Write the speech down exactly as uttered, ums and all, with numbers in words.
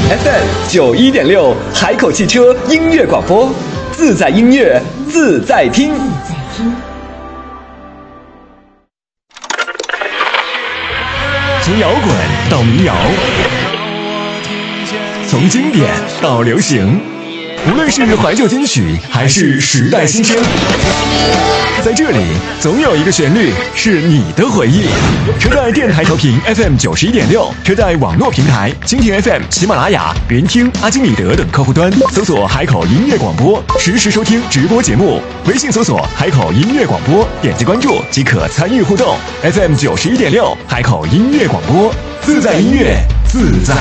F M 九一点六，海口汽车音乐广播，自在音乐自在听。 从摇滚到民谣，从经典到流行，无论是怀旧金曲还是时代新声，在这里总有一个旋律是你的回忆。车载电台调频 F M 九十一点六，车载网络平台蜻蜓 F M、喜马拉雅、云听、阿基米德等客户端搜索海口音乐广播，实时收听直播节目。微信搜索海口音乐广播，点击关注即可参与互动。F M 九十一点六，海口音乐广播，自在音乐自在